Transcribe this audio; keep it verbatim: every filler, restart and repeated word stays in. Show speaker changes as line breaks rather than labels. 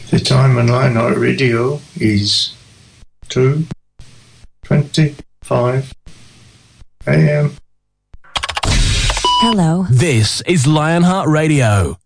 The time on Lionheart Radio is two twenty-five a.m.
Hello.
This is Lionheart Radio.